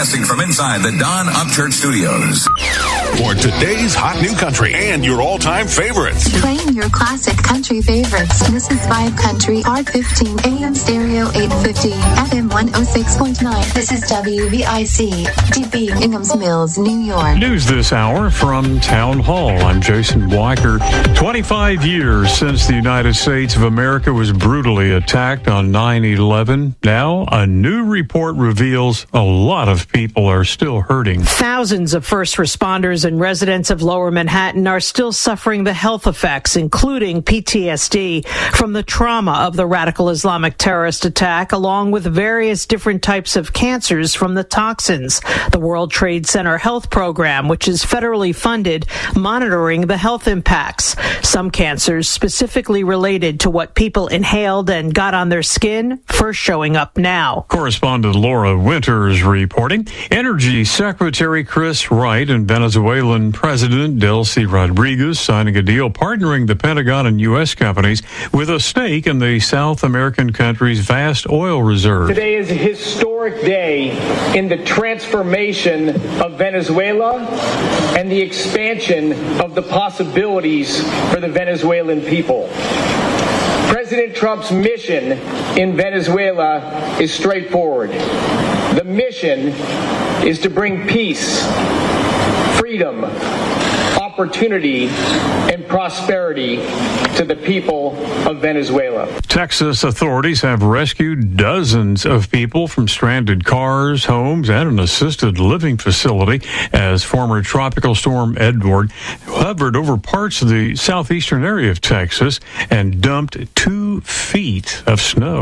Broadcasting from inside the Don Upchurch Studios. For today's hot new country and your all-time favorites. Playing your classic country favorites. This is Vibe Country, R15, AM Stereo 850, FM 106.9. This is WVIC, DB, Inghams Mills, New York. News this hour from Town Hall. I'm Jason Blacker. 25 years since the United States of America was brutally attacked on 9/11. Now, a new report reveals a lot of people are still hurting. Thousands of first responders and residents of Lower Manhattan are still suffering the health effects, including PTSD, from the trauma of the radical Islamic terrorist attack, along with various different types of cancers from the toxins. The World Trade Center Health Program, which is federally funded, monitoring the health impacts. Some cancers specifically related to what people inhaled and got on their skin, first showing up now. Correspondent Laura Winters reporting. Energy Secretary Chris Wright and Venezuelan President Delcy Rodriguez signing a deal partnering the Pentagon and U.S. companies with a stake in the South American country's vast oil reserves. Today is a historic day in the transformation of Venezuela and the expansion of the possibilities for the Venezuelan people. President Trump's mission in Venezuela is straightforward. The mission is to bring peace, freedom, opportunity, and prosperity to the people of Venezuela. Texas authorities have rescued dozens of people from stranded cars, homes, and an assisted living facility as former tropical storm Edward hovered over parts of the southeastern area of Texas and dumped 2 feet of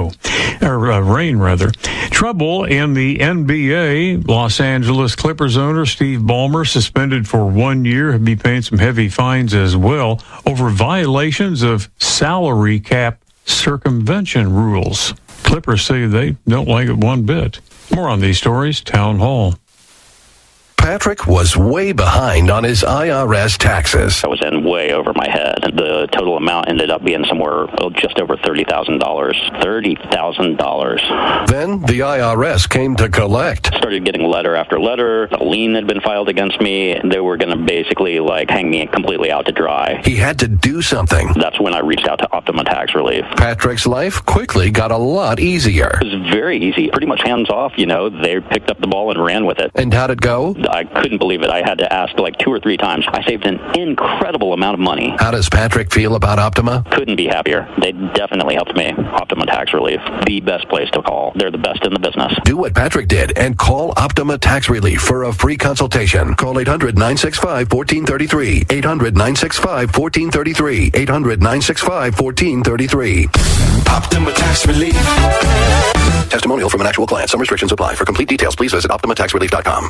rain. Trouble in the NBA. Los Angeles Clippers owner Steve Ballmer suspended for 1 year. He'll be paying some heavy fines as well over violations of salary cap circumvention rules. Clippers say they don't like it one bit. More on these stories, Town Hall. Patrick was way behind on his IRS taxes. I was in way over my head. The total amount ended up being somewhere just over $30,000. $30,000. Then the IRS came to collect. Started getting letter after letter. A lien had been filed against me. They were going to basically hang me completely out to dry. He had to do something. That's when I reached out to Optima Tax Relief. Patrick's life quickly got a lot easier. It was very easy. Pretty much hands off, They picked up the ball and ran with it. And how'd it go? I couldn't believe it. I had to ask 2 or 3 times. I saved an incredible amount of money. How does Patrick feel about Optima? Couldn't be happier. They definitely helped me. Optima Tax Relief, the best place to call. They're the best in the business. Do what Patrick did and call Optima Tax Relief for a free consultation. Call 800-965-1433. 800-965-1433. 800-965-1433. Optima Tax Relief. Testimonial from an actual client. Some restrictions apply. For complete details, please visit OptimaTaxRelief.com.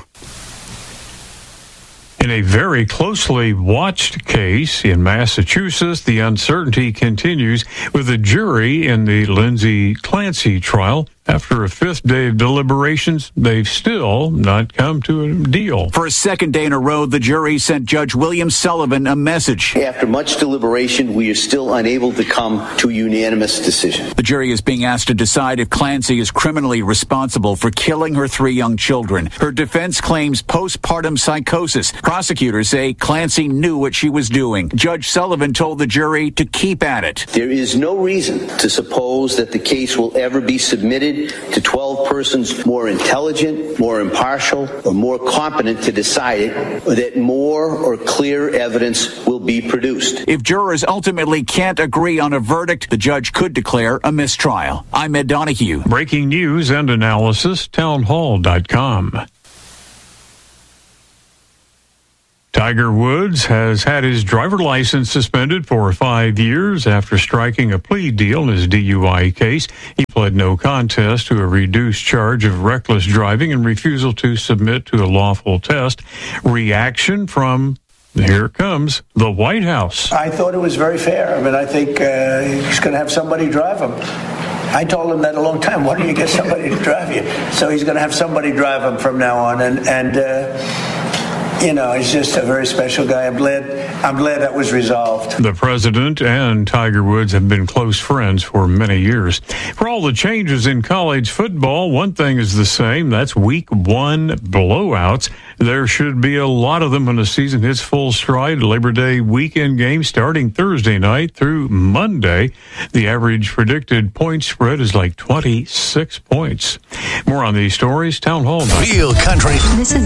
In a very closely watched case in Massachusetts, the uncertainty continues with a jury in the Lindsay Clancy trial. After a 5th day of deliberations, they've still not come to a deal. For a second day in a row, the jury sent Judge William Sullivan a message. After much deliberation, we are still unable to come to a unanimous decision. The jury is being asked to decide if Clancy is criminally responsible for killing her 3 young children. Her defense claims postpartum psychosis. Prosecutors say Clancy knew what she was doing. Judge Sullivan told the jury to keep at it. There is no reason to suppose that the case will ever be submitted to 12 persons more intelligent, more impartial, or more competent to decide it, or that more or clear evidence will be produced. If jurors ultimately can't agree on a verdict, the judge could declare a mistrial. I'm Ed Donahue. Breaking news and analysis, townhall.com. Tiger Woods has had his driver license suspended for 5 years after striking a plea deal in his DUI case. He pled no contest to a reduced charge of reckless driving and refusal to submit to a lawful test. Reaction from, here it comes, the White House. I thought it was very fair. I think he's going to have somebody drive him. I told him that a long time. Why don't you get somebody to drive you? So he's going to have somebody drive him from now on. And he's just a very special guy. I'm glad I'm glad that was resolved. The president and Tiger Woods have been close friends for many years. For all the changes in college football, one thing is the same. That's week 1 blowouts. There should be a lot of them when the season hits full stride. Labor Day weekend games starting Thursday night through Monday. The average predicted point spread is like 26 points. More on these stories, Town Hall Night. Real country. This is